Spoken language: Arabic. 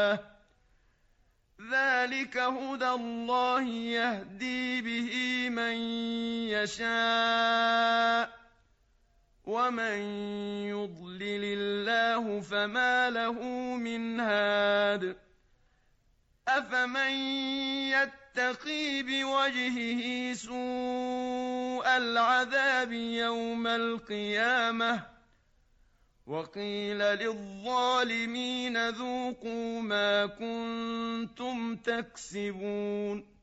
ذلك هدى الله يهدي به من يشاء ومن يضلل الله فما له من هاد أفمن يتقي بوجهه سوء العذاب يوم القيامة وقيل للظالمين ذوقوا ما كنتم تكسبون